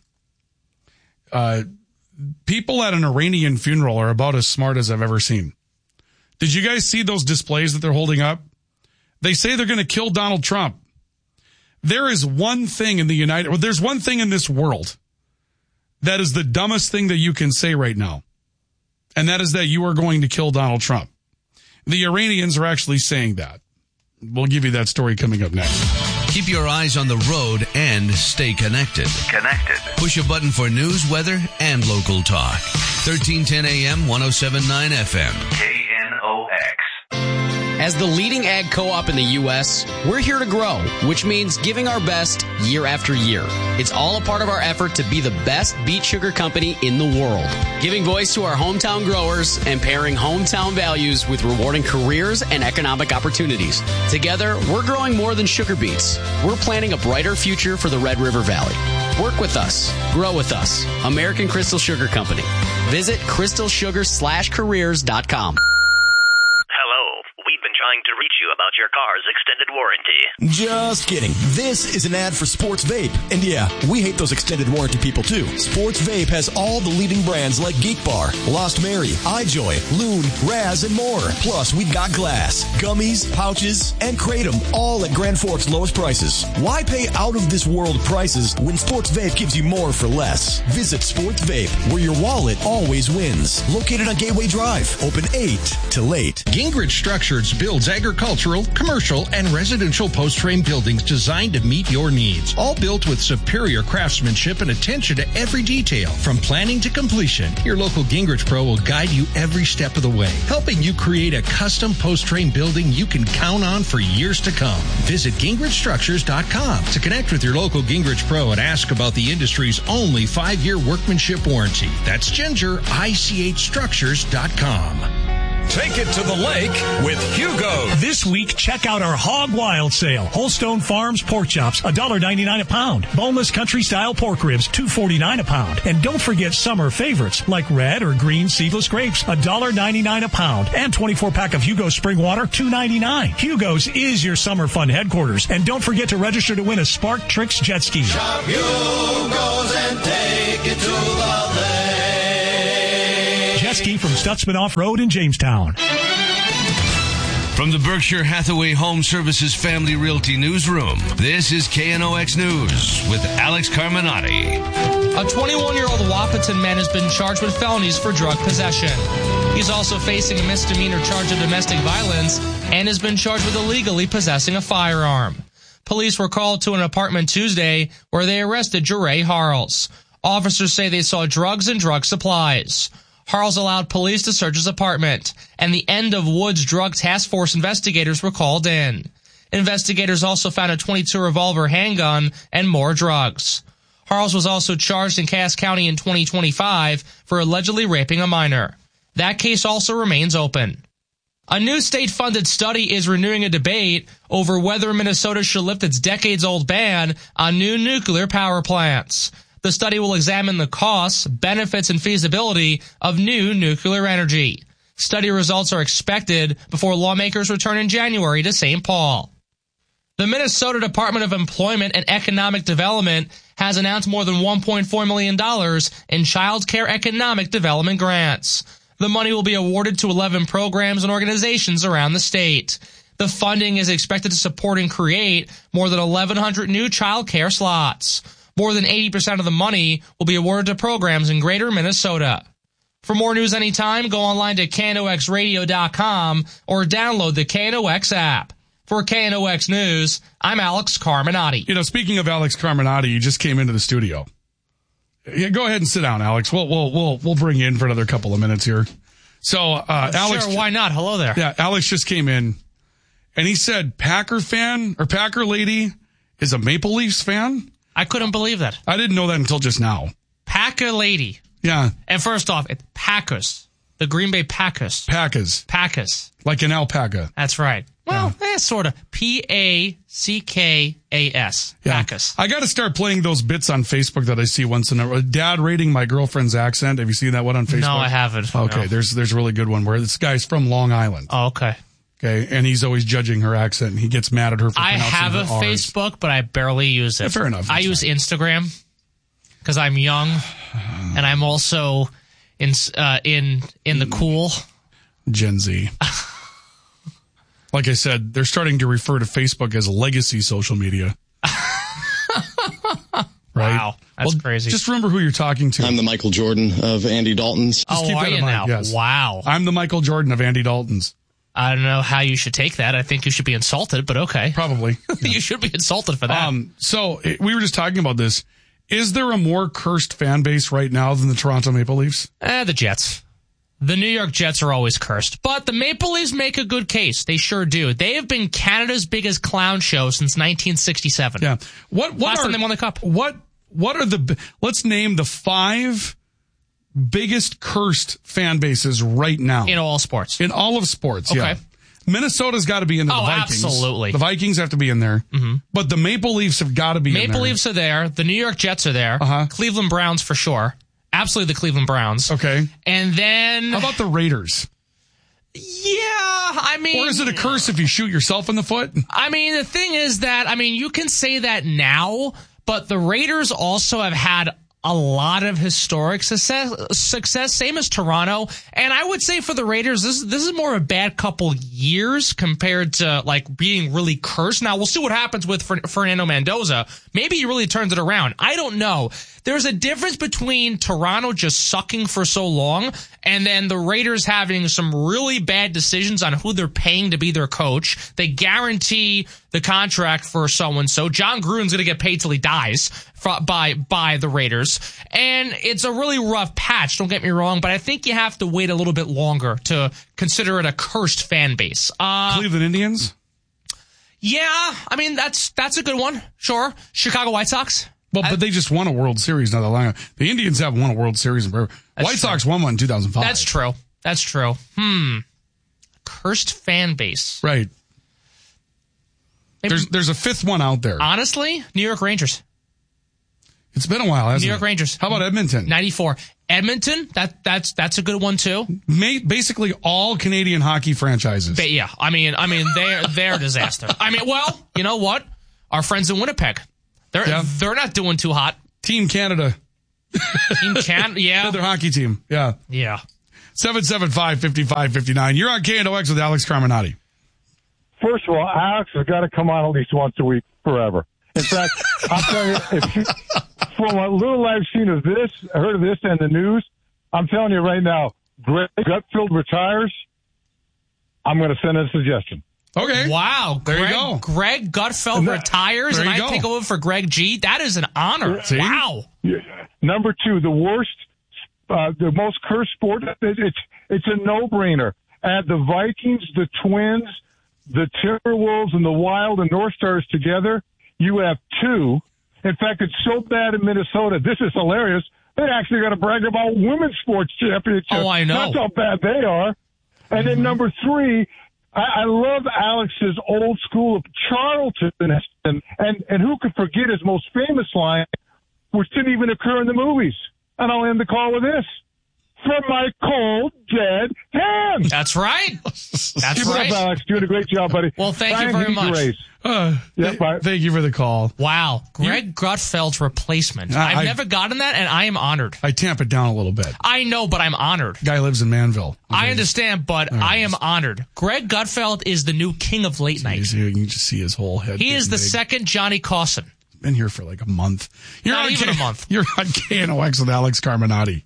uh, people at an Iranian funeral are about as smart as I've ever seen. Did you guys see those displays that they're holding up? They say they're going to kill Donald Trump. There is one thing in the United, well, there's one thing in this world that is the dumbest thing that you can say right now. And that is that you are going to kill Donald Trump. The Iranians are actually saying that. We'll give you that story coming up next. Keep your eyes on the road and stay connected. Connected. Push a button for news, weather, and local talk. thirteen ten A M, one oh seven point nine F M. K N O X. As the leading ag co-op in the U S, we're here to grow, which means giving our best year after year. It's all a part of our effort to be the best beet sugar company in the world, giving voice to our hometown growers and pairing hometown values with rewarding careers and economic opportunities. Together, we're growing more than sugar beets. We're planting a brighter future for the Red River Valley. Work with us. Grow with us. American Crystal Sugar Company. Visit crystal sugar slash careers dot com. Hello. We've been trying to reach you about your car's extended warranty. Just kidding. This is an ad for Sports Vape. And yeah, we hate those extended warranty people too. Sports Vape has all the leading brands like Geek Bar, Lost Mary, iJoy, Loon, Raz, and more. Plus, we've got glass, gummies, pouches, and Kratom, all at Grand Forks' lowest prices. Why pay out of this world prices when Sports Vape gives you more for less? Visit Sports Vape, where your wallet always wins. Located on Gateway Drive. Open eight to late. Gingrich Structures builds agricultural, commercial, and residential post-frame buildings designed to meet your needs. All built with superior craftsmanship and attention to every detail. From planning to completion, your local Gingrich Pro will guide you every step of the way, helping you create a custom post-frame building you can count on for years to come. Visit gingrich structures dot com to connect with your local Gingrich Pro and ask about the industry's only five-year workmanship warranty. That's Ginger, I C H structures dot com. Take it to the lake with Hugo. This week, check out our Hog Wild sale. Holstone Farms pork chops, one dollar ninety-nine a pound. Boneless country style pork ribs, two forty-nine a pound. And don't forget summer favorites like red or green seedless grapes, one dollar ninety-nine a pound. And twenty-four pack of Hugo Spring Water, two ninety-nine. Hugo's is your summer fun headquarters. And don't forget to register to win a Spark Tricks jet ski. Shop Hugo's and take it to the lake. Jet ski from Stutzman Off-Road in Jamestown. From the Berkshire Hathaway Home Services Family Realty Newsroom, this is K N O X News with Alex Carminati. A twenty-one-year-old Wahpeton man has been charged with felonies for drug possession. He's also facing a misdemeanor charge of domestic violence and has been charged with illegally possessing a firearm. Police were called to an apartment Tuesday where they arrested Jeray Harles. Officers say they saw drugs and drug supplies. Harles allowed police to search his apartment, and the End of Woods Drug Task Force investigators were called in. Investigators also found a twenty-two revolver handgun and more drugs. Harles was also charged in Cass County in twenty twenty-five for allegedly raping a minor. That case also remains open. A new state-funded study is renewing a debate over whether Minnesota should lift its decades-old ban on new nuclear power plants. The study will examine the costs, benefits, and feasibility of new nuclear energy. Study results are expected before lawmakers return in January to Saint Paul. The Minnesota Department of Employment and Economic Development has announced more than one point four million dollars in child care economic development grants. The money will be awarded to eleven programs and organizations around the state. The funding is expected to support and create more than eleven hundred new child care slots. More than eighty percent of the money will be awarded to programs in greater Minnesota. For more news anytime, go online to K N O X radio dot com or download the K N O X app. For K N O X News, I'm Alex Carminati. You know, speaking of Alex Carminati, you just came into the studio. Yeah, go ahead and sit down, Alex. We'll we'll we'll we'll bring you in for another couple of minutes here. So, uh, Alex, sure, why not? Hello there. Yeah, Alex just came in, and he said Packer fan or Packer lady is a Maple Leafs fan. I couldn't believe that. I didn't know that until just now. Packer lady. Yeah. And first off, it's Packers. The Green Bay Packers. Packers. Packers. Like an alpaca. That's right. Well, yeah. eh, sort of. P A C K A S. Yeah. Packers. I got to start playing those bits on Facebook that I see once in a Dad rating my girlfriend's accent. Have you seen that one on Facebook? No, I haven't. Okay, no. there's there's a really good one where this guy's from Long Island. Oh, okay. Okay, and he's always judging her accent, and he gets mad at her for I pronouncing have a her R's. Facebook, but I barely use it. Yeah, fair enough. I use fine. Instagram because I'm young, and I'm also in uh, in in the cool Gen Z. Like I said, they're starting to refer to Facebook as legacy social media. Right? Wow, that's well, crazy. Just remember who you're talking to. I'm the Michael Jordan of Andy Dalton's. Just oh, keep are that in you mind. now? Yes. Wow. I'm the Michael Jordan of Andy Dalton's. I don't know how you should take that. I think you should be insulted, but okay. Probably. Yeah. You should be insulted for that. Um, so it, we were just talking about this. Is there a more cursed fan base right now than the Toronto Maple Leafs? Eh, the Jets. The New York Jets are always cursed, but the Maple Leafs make a good case. They sure do. They have been Canada's biggest clown show since nineteen sixty-seven. Yeah. What, what Last are, time they won the cup. What, what are the, let's name the five biggest cursed fan bases right now. In all sports. In all of sports, okay. yeah. Minnesota's got to be in there. Oh, the Vikings. absolutely. The Vikings have to be in there. Mm-hmm. But the Maple Leafs have got to be Maple in there. Maple Leafs are there. The New York Jets are there. Uh-huh. Cleveland Browns for sure. Absolutely the Cleveland Browns. Okay. And then... How about the Raiders? Yeah, I mean... Or is it a curse if you shoot yourself in the foot? I mean, the thing is that, I mean, you can say that now, but the Raiders also have had a lot of historic success, success, same as Toronto. And I would say for the Raiders, this, this is more a bad couple years compared to like being really cursed. Now we'll see what happens with Fernando Mendoza. Maybe he really turns it around. I don't know. There's a difference between Toronto just sucking for so long and then the Raiders having some really bad decisions on who they're paying to be their coach. They guarantee the contract for someone. So John Gruden's going to get paid till he dies by, by the Raiders. And it's a really rough patch. Don't get me wrong, but I think you have to wait a little bit longer to consider it a cursed fan base. Uh, Cleveland Indians? Yeah. I mean, that's, that's a good one. Sure. Chicago White Sox. Well, but they just won a World Series not that long ago. The Indians haven't won a World Series in forever. White true. Sox won one in two thousand five. That's true. That's true. Hmm. cursed fan base. Right. Maybe, there's there's a fifth one out there. Honestly, New York Rangers. It's been a while, hasn't it? New York Rangers. How about Edmonton? ninety-four. Edmonton, that that's that's a good one too. May, basically all Canadian hockey franchises. But yeah, I mean, I mean, they're they're a disaster. I mean, well, you know what? Our friends in Winnipeg, they're yeah. they're not doing too hot. Team Canada. Team Canada, yeah. Their hockey team, yeah. Yeah. seven seven five, five five five nine. You're on K N O X with Alex Carminati. First of all, Alex has got to come on at least once a week forever. In fact, I'm telling you, if you, from what little I've seen of this, heard of this and the news, I'm telling you right now, Greg Gutfeld retires, I'm going to send a suggestion. Okay. Wow. There Greg, you go. Greg Gutfeld that, retires and I go. take over for Greg G. That is an honor. See? Wow. Yeah. Number two, the worst, uh, the most cursed sport, it's, it's a no-brainer. Add the Vikings, the Twins, the Timberwolves, and the Wild and North Stars together, you have two. In fact, it's so bad in Minnesota. This is hilarious. They actually got to brag about women's sports championships. Oh, I know. That's how bad they are. And mm-hmm. then number three, I, I love Alex's old school of Charlton. And, and, and who could forget his most famous line, which didn't even occur in the movies. And I'll end the call with this. From my cold, dead hands. That's right. That's Keep right. It up, Alex. Doing a great job, buddy. Well, thank Brian you very much. Uh, yeah, th- bye. Thank you for the call. Wow. Greg you, Gutfeld's replacement. I, I've I, never gotten that, and I am honored. I tamp it down a little bit. I know, but I'm honored. Guy lives in Manville. Okay. I understand, but right. I am honored. Greg Gutfeld is the new king of late night. You can just see his whole head. He is the big. second Johnny Carson. Been here for like a month. You're Not on even K- a month. You're on K N O X with Alex Carminati.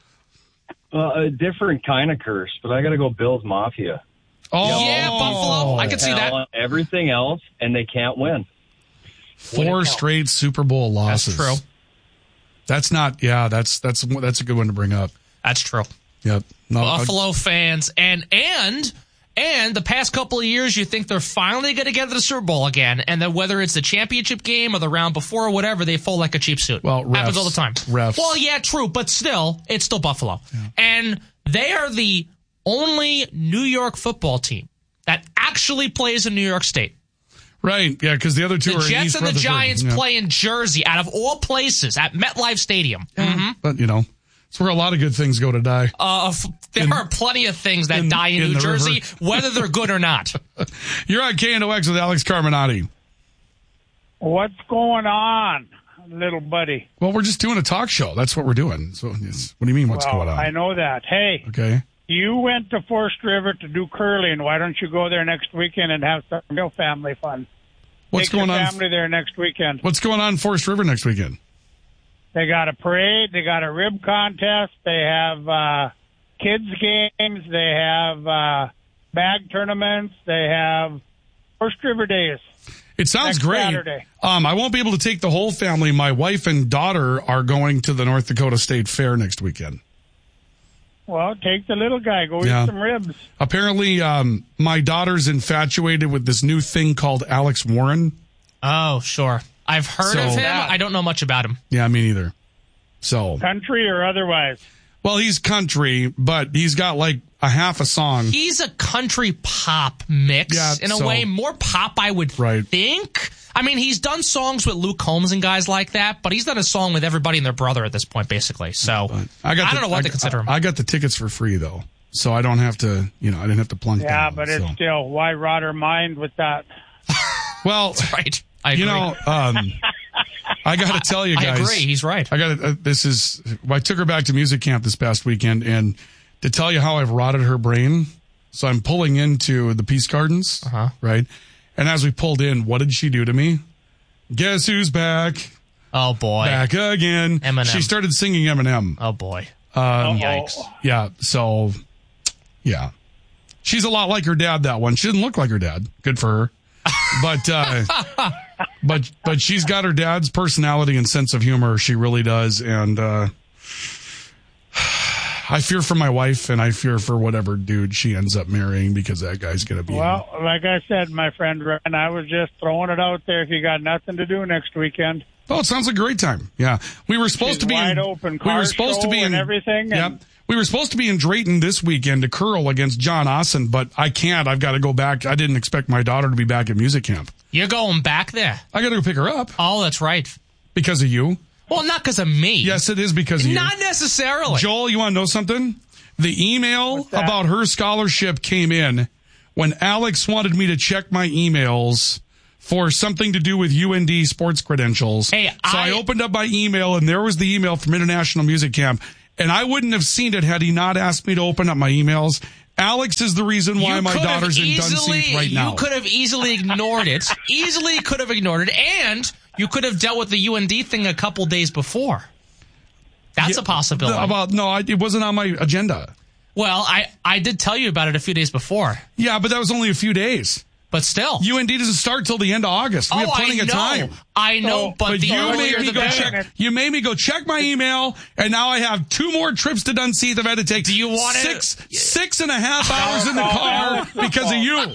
Uh, a different kind of curse, but I got to go Bills Mafia. Oh, yeah, Buffalo. I can see that. Everything else, and they can't win. Four straight Super Bowl losses. That's true. That's not. Yeah, that's that's that's a good one to bring up. That's true. Yep. No, Buffalo I'd, fans and and and the past couple of years, you think they're finally going to get to the Super Bowl again, and then whether it's the championship game or the round before or whatever, they fold like a cheap suit. Well, refs, happens all the time. Refs. Well, yeah, true, but still, it's still Buffalo, yeah. And they are the only New York football team that actually plays in New York State. Right, yeah, because the other two the are Jets in East and the Giants yeah. play in Jersey, out of all places, at MetLife Stadium. Yeah, mm-hmm. But, you know, it's where a lot of good things go to die. Uh, there in, are plenty of things that in, die in, in New Jersey, river. Whether they're good or not. You're on K N O X with Alex Carminati. What's going on, little buddy? Well, we're just doing a talk show. That's what we're doing. So, what do you mean, what's well, going on? I know that. Hey. Okay. You went to Forest River to do curling. Why don't you go there next weekend and have some real family fun? What's Take going your on? Family there next weekend. What's going on in Forest River next weekend? They got a parade. They got a rib contest. They have uh, kids games. They have uh, bag tournaments. They have Forest River Days. It sounds next great. Saturday. Um, I won't be able to take the whole family. My wife and daughter are going to the North Dakota State Fair next weekend. Well, take the little guy. Go yeah. eat some ribs. Apparently, um, my daughter's infatuated with this new thing called Alex Warren. Oh, sure. I've heard so, of him. Yeah. I don't know much about him. Yeah, me neither. So country or otherwise? Well, he's country, but he's got like a half a song. He's a country pop mix yeah, in a so, way. More pop, I would right. think. I mean, he's done songs with Luke Combs and guys like that, but he's done a song with everybody and their brother at this point, basically. So I, got I don't the, know what I, they consider him. I got the tickets for free, though, so I don't have to, you know, I didn't have to plunk yeah, down. Yeah, but so. it's still, why rot her mind with that? Well, that's right. I agree. You know, um, I got to tell you guys. I agree. He's right. I got uh, this is, I took her back to music camp this past weekend, and to tell you how I've rotted her brain, so I'm pulling into the Peace Gardens, uh-huh. right? And as we pulled in, what did she do to me? Guess who's back? Oh, boy. Back again. Eminem. She started singing Eminem. Oh, boy. Um, Yikes. Yeah, so, yeah. She's a lot like her dad, that one. She didn't look like her dad. Good for her. But, uh, but, but she's got her dad's personality and sense of humor. She really does. And, uh, I fear for my wife, and I fear for whatever dude she ends up marrying, because that guy's going to be... Well, like I said, my friend, Ryan, I was just throwing it out there if you got nothing to do next weekend. Oh, it sounds like a great time. Yeah. We were supposed She's to be wide in... open we were supposed to be in and everything. Yep. And We were supposed to be in Drayton this weekend to curl against John Austin, but I can't. I've got to go back. I didn't expect my daughter to be back at music camp. You're going back there? I got to go pick her up. Oh, that's right. Because of you? Well, not because of me. Yes, it is because of you. Not necessarily. Joel, you want to know something? The email about her scholarship came in when Alex wanted me to check my emails for something to do with U N D sports credentials. Hey, so I, I opened up my email, and there was the email from International Music Camp, and I wouldn't have seen it had he not asked me to open up my emails. Alex is the reason why you my daughter's easily, in Dunseith right now. You could have easily ignored it. easily could have ignored it, and you could have dealt with the U N D thing a couple days before. That's yeah, a possibility. About no, I, it wasn't on my agenda. Well, I, I did tell you about it a few days before. Yeah, but that was only a few days. But still. U N D doesn't start till the end of August. We oh, have plenty I of know. time. I know, but, but the you earlier made me the go better. check. You made me go check my email, and now I have two more trips to Dunseith I've had to take. Do you want six it? six and a half hours in the car because of you?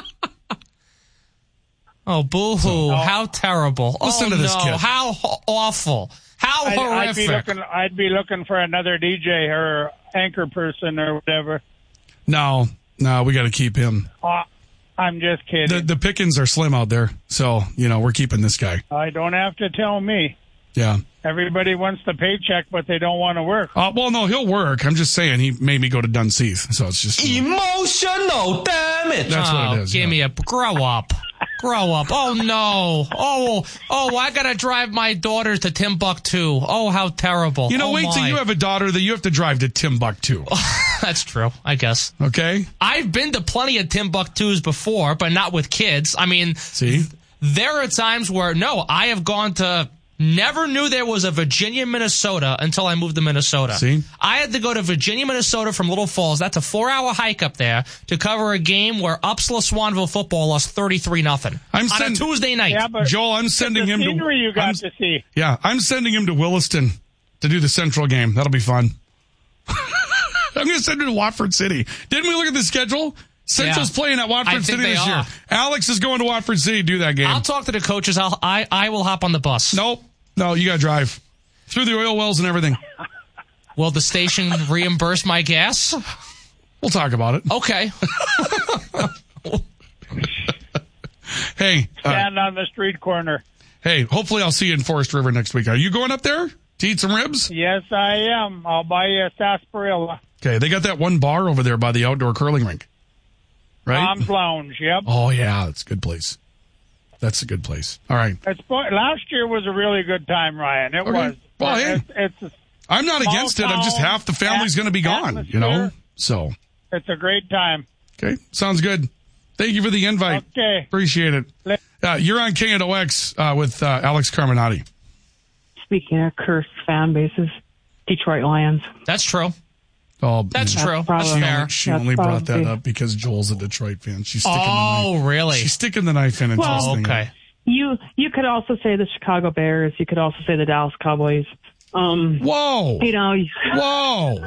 Oh, boo-hoo. So, how terrible. Listen oh, to this no. kid. How awful. How I'd, horrific. I'd be, looking, I'd be looking for another D J or anchor person or whatever. No, no, we got to keep him. Uh, I'm just kidding. The, the pickings are slim out there, so, you know, we're keeping this guy. I don't have to tell me. Yeah. Everybody wants the paycheck, but they don't want to work. Uh, well, no, he'll work. I'm just saying he made me go to Dunseith, so it's just... You know, emotional damage. That's oh, what it is. Give yeah. me a... Grow up. Grow up. Oh, no. Oh, oh, I got to drive my daughters to Timbuktu. Oh, how terrible. You know, oh, wait my. till you have a daughter that you have to drive to Timbuktu. That's true, I guess. Okay. I've been to plenty of Timbuktus before, but not with kids. I mean... See? There are times where, no, I have gone to... Never knew there was a Virginia, Minnesota until I moved to Minnesota. See? I had to go to Virginia, Minnesota from Little Falls. That's a four-hour hike up there to cover a game where Upsala Swanville football lost thirty-three nothing on send- a Tuesday night. Yeah, but Joel, I'm sending the him scenery to... you got I'm, to see. Yeah, I'm sending him to Williston to do the Central game. That'll be fun. I'm going to send him to Watford City. Didn't we look at the schedule? Central's yeah. playing at Watford I City think they this are. year. Alex is going to Watford City to do that game. I'll talk to the coaches. I'll, I I will hop on the bus. Nope. No, you got to drive. Through the oil wells and everything. Will the station reimburse my gas? We'll talk about it. Okay. Hey. Uh, Stand on the street corner. Hey, hopefully I'll see you in Forest River next week. Are you going up there to eat some ribs? Yes, I am. I'll buy you a sarsaparilla. Okay, they got that one bar over there by the outdoor curling rink. Right? Tom's Lounge, yep. Oh, yeah, it's a good place. That's a good place. All right. It's, last year was a really good time, Ryan. It okay. was. Well, hey, it's, it's I'm not against it. I'm just half the family's going to be gone, atmosphere. you know? So. It's a great time. Okay, sounds good. Thank you for the invite. Okay. Appreciate it. Uh, you're on K N O X uh, with uh, Alex Carminati. Speaking of cursed fan bases, Detroit Lions. That's true. Oh, That's man. true. That's That's fair. Only, she That's only brought probably- that up because Joel's a Detroit fan. She's sticking Oh, the knife. really? She's sticking the knife in and Well, twisting okay. it. You you could also say the Chicago Bears. You could also say the Dallas Cowboys. Um, Whoa. You know. Whoa.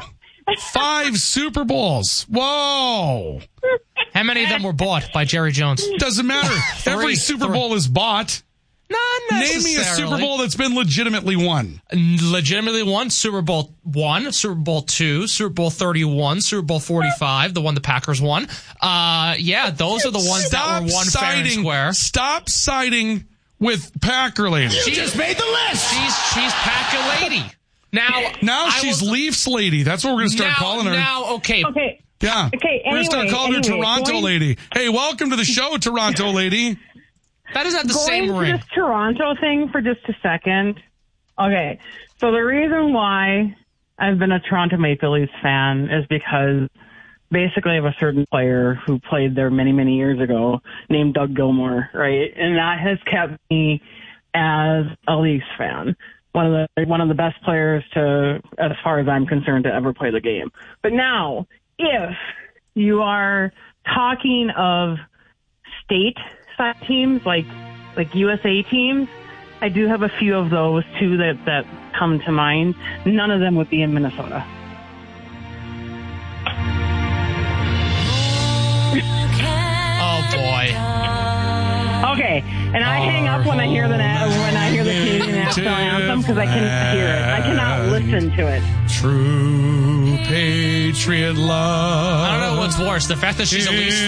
Five Super Bowls. Whoa. How many of them were bought by Jerry Jones? Doesn't matter. Every Three. Super Three. Bowl is bought. Not Name necessarily. me a Super Bowl that's been legitimately won. Legitimately won Super Bowl one, Super Bowl two, Super Bowl thirty-one, Super Bowl forty-five, the one the Packers won. Uh, yeah, those are the ones Stop that were won fair and siding, square. Stop siding with Packer lady. She just made the list. She's she's Packer lady. Now, Now I she's will, Leafs lady. That's what we're going to start now, calling her. Now, okay. Okay. Yeah. Okay, We're going to start anyway, calling her anyway, Toronto going- lady. Hey, welcome to the show, Toronto lady. That doesn't have the Going same to ring. this Toronto thing for just a second. Okay, so the reason why I've been a Toronto Maple Leafs fan is because basically I have a certain player who played there many, many years ago named Doug Gilmour, right? And that has kept me as a Leafs fan. One of the one of the best players to, as far as I'm concerned, to ever play the game. But now, if you are talking of state side teams like like U S A teams, I do have a few of those too that that come to mind. None of them would be in Minnesota. Oh boy. Okay, and I hang up when I hear the na- when I hear the Canadian national anthem because I can hear it. I cannot listen to it. True patriot love. I don't know what's worse, the fact that she's at least